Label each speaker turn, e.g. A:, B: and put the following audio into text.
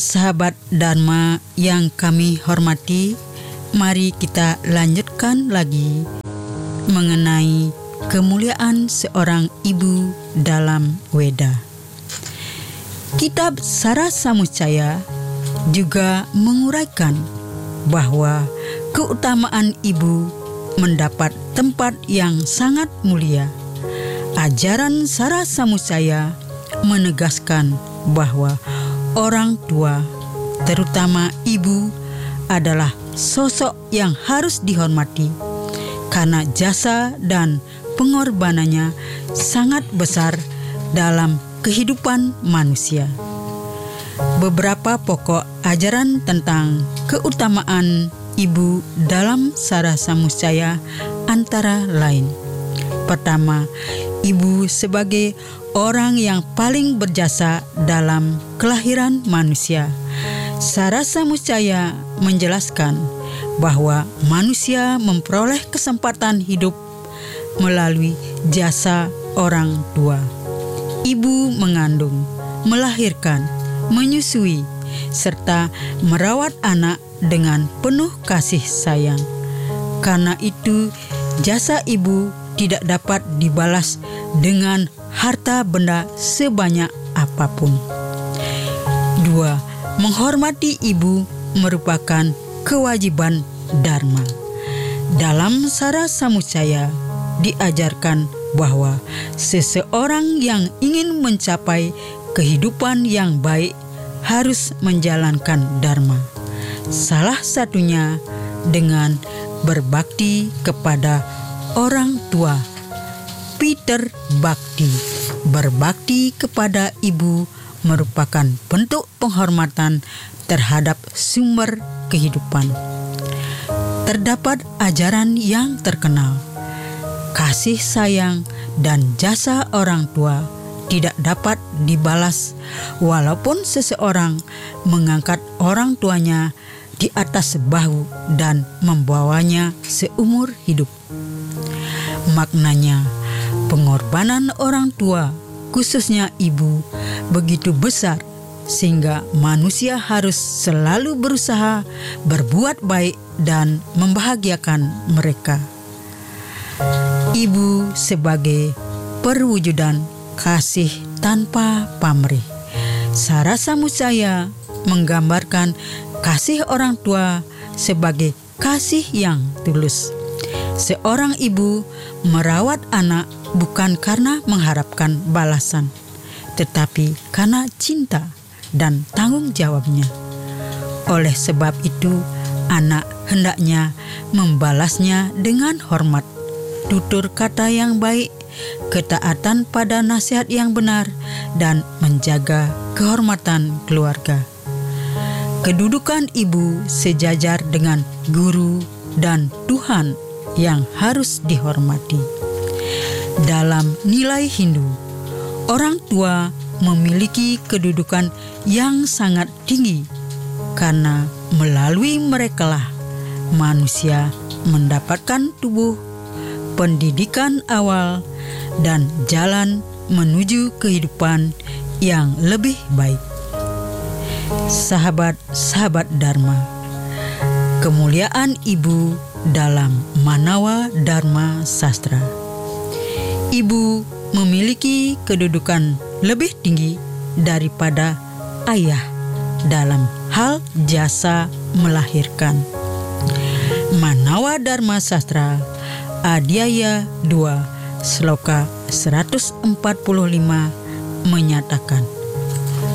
A: Sahabat Dharma yang kami hormati, mari kita lanjutkan lagi mengenai kemuliaan seorang ibu dalam Weda. Kitab Sara Samucaya juga menguraikan bahwa keutamaan ibu mendapat tempat yang sangat mulia. Ajaran Sara Samucaya menegaskan bahwa orang tua, terutama ibu, adalah sosok yang harus dihormati karena jasa dan pengorbanannya sangat besar dalam kehidupan manusia. Beberapa pokok ajaran tentang keutamaan ibu dalam Sara Samucaya antara lain: pertama, ibu sebagai orang yang paling berjasa dalam kelahiran manusia. Sara Samucaya menjelaskan bahwa manusia memperoleh kesempatan hidup melalui jasa orang tua. Ibu mengandung, melahirkan, menyusui, serta merawat anak dengan penuh kasih sayang. Karena itu, jasa ibu tidak dapat dibalas dengan harta benda sebanyak apapun. 2. Menghormati ibu merupakan kewajiban dharma. Dalam Sara Samucaya diajarkan bahwa seseorang yang ingin mencapai kehidupan yang baik harus menjalankan dharma. Salah satunya dengan berbakti kepada orang tua. Peter Bakti, berbakti kepada ibu merupakan bentuk penghormatan terhadap sumber kehidupan. Terdapat ajaran yang terkenal, kasih sayang dan jasa orang tua tidak dapat dibalas walaupun seseorang mengangkat orang tuanya di atas bahu dan membawanya seumur hidup. Maknanya, pengorbanan orang tua, khususnya ibu, begitu besar sehingga manusia harus selalu berusaha berbuat baik dan membahagiakan mereka. Ibu sebagai perwujudan kasih tanpa pamrih. Sara Samucaya menggambarkan kasih orang tua sebagai kasih yang tulus. Seorang ibu merawat anak bukan karena mengharapkan balasan, tetapi karena cinta dan tanggung jawabnya. Oleh sebab itu, anak hendaknya membalasnya dengan hormat, tutur kata yang baik, ketaatan pada nasihat yang benar, dan menjaga kehormatan keluarga. Kedudukan ibu sejajar dengan guru dan Tuhan yang harus dihormati. Dalam nilai Hindu, orang tua memiliki kedudukan yang sangat tinggi karena melalui merekalah manusia mendapatkan tubuh, pendidikan awal, dan jalan menuju kehidupan yang lebih baik. Sahabat-sahabat Dharma, kemuliaan ibu dalam Manawa Dharma Sastra. Ibu memiliki kedudukan lebih tinggi daripada ayah dalam hal jasa melahirkan. Manawa Dharma Sastra Adhyaya 2 Sloka 145 menyatakan,